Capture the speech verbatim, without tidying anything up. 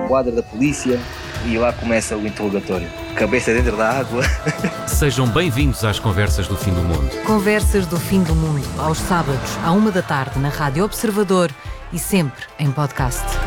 quadra da polícia e lá começa o interrogatório. Cabeça dentro da água. Sejam bem-vindos às Conversas do Fim do Mundo. Conversas do Fim do Mundo, aos sábados, à uma da tarde, na Rádio Observador e sempre em podcast.